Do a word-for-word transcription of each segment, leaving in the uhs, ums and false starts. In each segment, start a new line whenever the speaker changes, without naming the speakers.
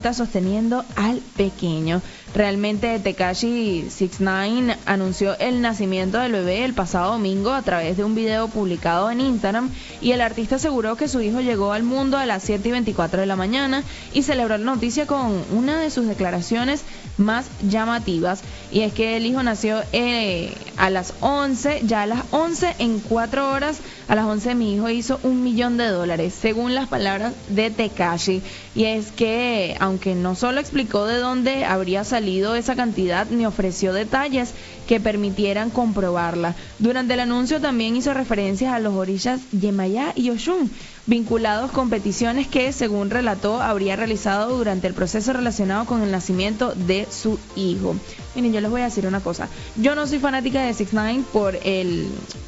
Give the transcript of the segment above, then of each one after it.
está sosteniendo al pequeño. Realmente Tekashi sesenta y nueve anunció el nacimiento del bebé el pasado domingo a través de un video publicado en Instagram, y el artista aseguró que su hijo llegó al mundo a las siete y veinticuatro de la mañana y celebró la noticia con una de sus declaraciones más llamativas, y es que el hijo nació eh, a las once, ya a las once en cuatro horas, a las once mi hijo hizo un millón de dólares, según las palabras de Tekashi. Y es que, aunque no solo explicó de dónde habría salido esa cantidad, ni ofreció detalles que permitieran comprobarla. Durante el anuncio también hizo referencias a los orishas Yemayá y Oshun, vinculados con peticiones que, según relató, habría realizado durante el proceso relacionado con el nacimiento de su hijo. Miren, yo les voy a decir una cosa. Yo no soy fanática de sesenta y nueve por el,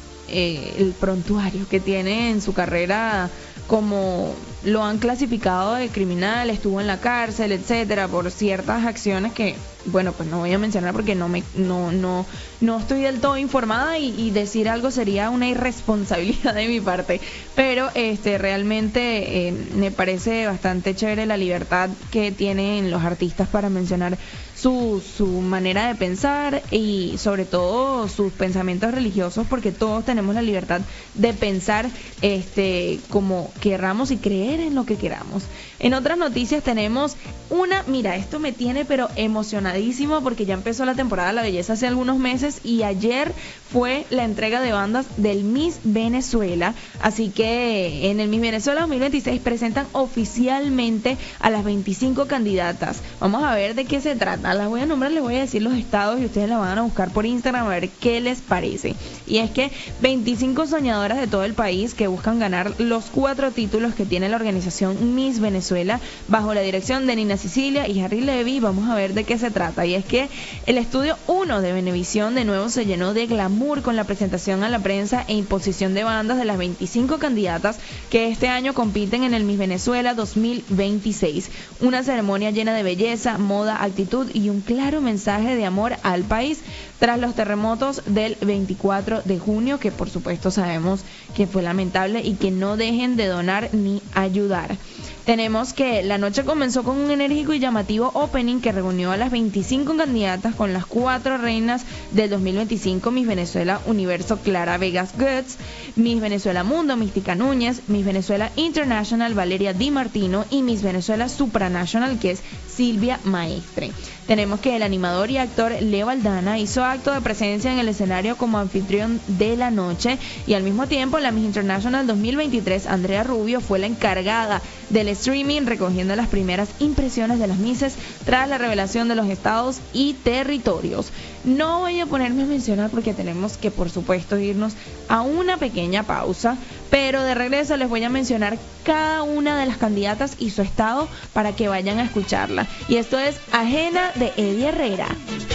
eh, el prontuario que tiene en su carrera, como lo han clasificado de criminal, estuvo en la cárcel, etcétera, por ciertas acciones que, bueno, pues no voy a mencionar porque no me no no no estoy del todo informada, y, y decir algo sería una irresponsabilidad de mi parte. Pero este realmente eh, me parece bastante chévere la libertad que tienen los artistas para mencionar su su manera de pensar, y sobre todo sus pensamientos religiosos, porque todos tenemos la libertad de pensar este como querramos y creer en lo que queramos. En otras noticias tenemos una, mira, esto me tiene pero emocionadísimo, porque ya empezó la temporada de la belleza hace algunos meses, y ayer fue la entrega de bandas del Miss Venezuela. Así que en el Miss Venezuela dos mil veintiséis presentan oficialmente a las veinticinco candidatas. Vamos a ver de qué se trata. Las voy a nombrar, les voy a decir los estados y ustedes la van a buscar por Instagram a ver qué les parece. Y es que veinticinco soñadoras de todo el país que buscan ganar los cuatro títulos que tiene la organización Miss Venezuela bajo la dirección de Nina Sicilia y Harry Levy. Vamos a ver de qué se trata. Y es que el estudio uno de Venevisión de nuevo se llenó de glamour con la presentación a la prensa e imposición de bandas de las veinticinco candidatas que este año compiten en el Miss Venezuela dos mil veintiséis. Una ceremonia llena de belleza, moda, actitud y un claro mensaje de amor al país tras los terremotos del veinticuatro de junio, que por supuesto sabemos que fue lamentable, y que no dejen de donar ni ayudar. Tenemos que la noche comenzó con un enérgico y llamativo opening que reunió a las veinticinco candidatas con las cuatro reinas del dos mil veinticinco: Miss Venezuela Universo Clara Vegas Goods, Miss Venezuela Mundo Mística Núñez, Miss Venezuela International Valeria Di Martino y Miss Venezuela Supranational, que es Silvia Maestre. Tenemos que el animador y actor Leo Aldana hizo acto de presencia en el escenario como anfitrión de la noche, y al mismo tiempo la Miss International dos mil veintitrés Andrea Rubio fue la encargada del streaming, recogiendo las primeras impresiones de las misses tras la revelación de los estados y territorios. No voy a ponerme a mencionar porque tenemos que, por supuesto, irnos a una pequeña pausa, pero de regreso les voy a mencionar cada una de las candidatas y su estado para que vayan a escucharla. Y esto es Ajena de Eddie Herrera.